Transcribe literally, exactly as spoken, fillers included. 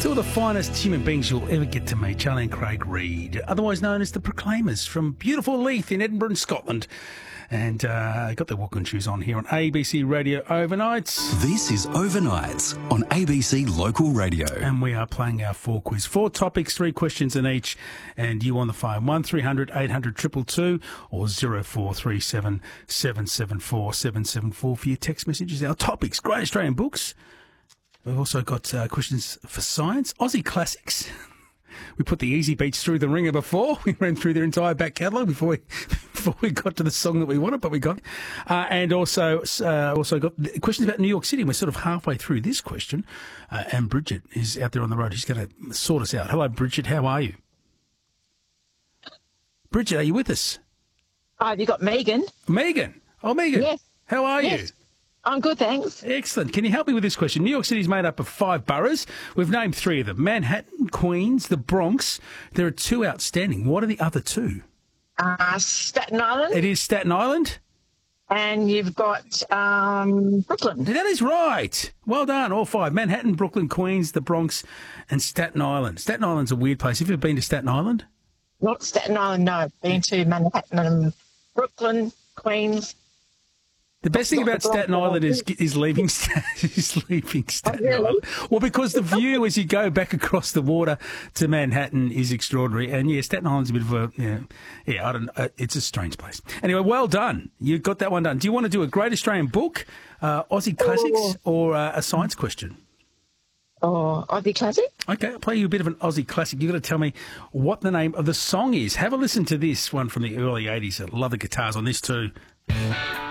Two of the finest human beings you'll ever get to meet, Charlie and Craig Reid, otherwise known as the Proclaimers, from beautiful Leith in Edinburgh, Scotland. And uh, got their walking shoes on here on A B C Radio Overnights. This is Overnights on A B C Local Radio. And we are playing our four quiz. Four topics, three questions in each. And you on the phone, one three hundred eight hundred two two two or zero four three seven seven seven four seven seven four for your text messages. Our topics, great Australian books. We've also got uh, questions for science, Aussie classics. We put the Easy Beats through the ringer before. We ran through their entire back catalogue before we before we got to the song that we wanted, but we got. Uh, and also uh, also got questions about New York City. We're sort of halfway through this question, uh, and Bridget is out there on the road. She's going to sort us out. Hello, Bridget. How are you? Bridget, are you with us? Oh, have you got Megan? Megan. Oh, Megan. Yes. How are yes. you? I'm good, thanks. Excellent. Can you help me with this question? New York City is made up of five boroughs. We've named three of them. Manhattan, Queens, the Bronx. There are two outstanding. What are the other two? Uh, Staten Island. It is Staten Island. And you've got um, Brooklyn. That is right. Well done, all five. Manhattan, Brooklyn, Queens, the Bronx, and Staten Island. Staten Island's a weird place. Have you ever been to Staten Island? Not Staten Island, no. Been to Manhattan and Brooklyn, Queens. The best thing about Staten Island is is leaving, is leaving Staten Oh, really? Island. Well, because the view as you go back across the water to Manhattan is extraordinary. And, yeah, Staten Island's a bit of a, yeah, yeah I don't uh, it's a strange place. Anyway, well done. You got that one done. Do you want to do a great Australian book, uh, Aussie classics, Oh. or uh, a science question? Oh, Aussie classic? Okay, I'll play you a bit of an Aussie classic. You've got to tell me what the name of the song is. Have a listen to this one from the early eighties. I love the guitars on this too.